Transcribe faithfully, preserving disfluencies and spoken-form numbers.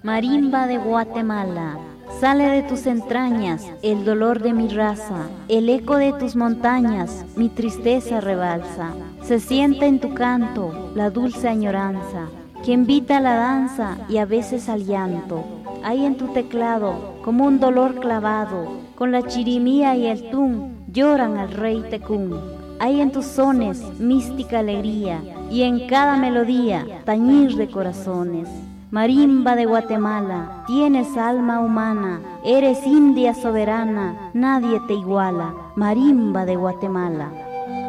Marimba de Guatemala, sale de tus entrañas el dolor de mi raza, el eco de tus montañas mi tristeza rebalsa. Se siente en tu canto la dulce añoranza, que invita a la danza y a veces al llanto. Hay en tu teclado como un dolor clavado, con la chirimía y el tún lloran al rey Tecún. Hay en tus sones mística alegría, y en cada melodía tañir de corazones. Marimba de Guatemala, tienes alma humana, eres india soberana, nadie te iguala. Marimba de Guatemala.